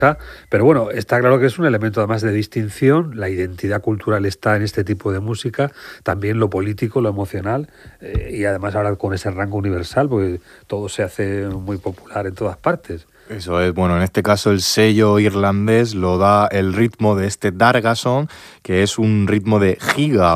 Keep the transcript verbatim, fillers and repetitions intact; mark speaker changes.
Speaker 1: Pero bueno, está claro que es un elemento además de distinción, la identidad cultural está en este tipo de música, también lo político, lo emocional, eh, y además ahora con ese rango universal, porque todo se hace muy popular en todas partes.
Speaker 2: Eso es, bueno, en este caso el sello irlandés lo da el ritmo de este Dargason, que es un ritmo de giga